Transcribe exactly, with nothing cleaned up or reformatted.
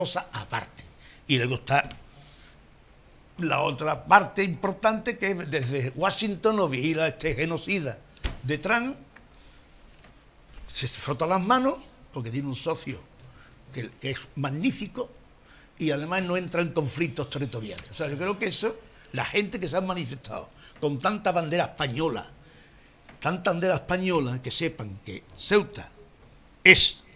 cosa aparte. Y luego está la otra parte importante, que desde Washington lo vigila este genocida de Trump, se frota las manos porque tiene un socio que, que es magnífico y además no entra en conflictos territoriales. O sea, yo creo que eso, la gente que se ha manifestado con tanta bandera española, tanta bandera española, que sepan que Ceuta es